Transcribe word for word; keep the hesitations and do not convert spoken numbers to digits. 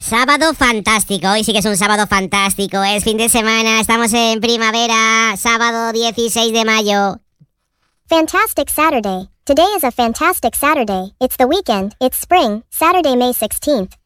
Sábado fantástico, hoy sí que es un sábado fantástico, es fin de semana, estamos en primavera, sábado dieciséis de mayo. Fantastic Saturday. Today is a fantastic Saturday. It's the weekend. It's spring, Saturday, May sixteenth.